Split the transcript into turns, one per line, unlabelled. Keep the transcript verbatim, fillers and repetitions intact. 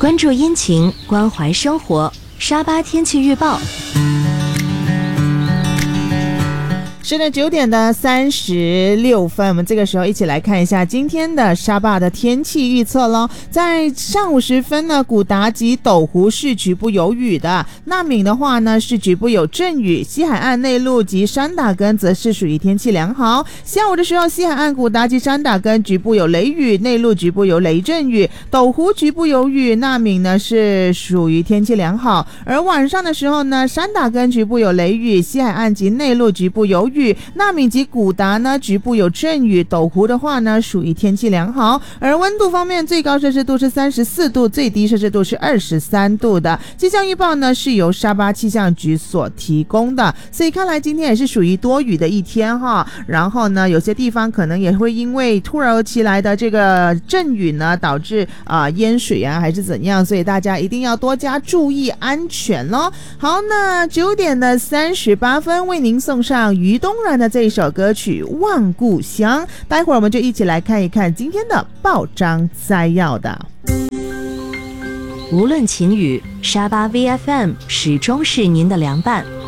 关注阴晴，关怀生活。沙巴天气预报。
是的，九点的三十六分，我们这个时候一起来看一下今天的沙巴的天气预测咯。在上午时分呢，古达及斗湖是局部有雨的，纳敏的话呢是局部有阵雨，西海岸内陆及山打根则是属于天气良好。下午的时候，西海岸古达及山打根局部有雷雨，内陆局部有雷阵雨，斗湖局部有雨，纳敏呢是属于天气良好。而晚上的时候呢，山打根局部有雷雨，西海岸及内陆局部有雨，纳敏及古达呢局部有阵雨，斗湖的话呢属于天气良好。而温度方面，最高摄氏度是三十四度，最低摄氏度是二十三度的。气象预报呢是由沙巴气象局所提供的，所以看来今天也是属于多雨的一天哈。然后呢，有些地方可能也会因为突如其来的这个阵雨呢，导致啊、呃、淹水啊还是怎样，所以大家一定要多加注意安全咯。好，那九点的三十八分，为您送上于东然的这一首歌曲《望故乡》，待会儿我们就一起来看一看今天的报章摘要的。
无论晴雨，沙巴 V F M 始终是您的良伴。